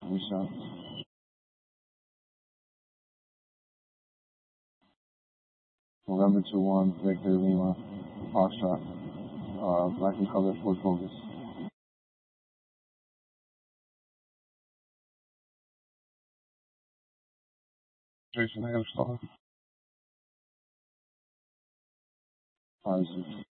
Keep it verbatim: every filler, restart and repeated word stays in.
Reset. November two one, Victor Lima, Foxtrot, uh, black and color, Ford Focus. Jason, I got a star. Five, six.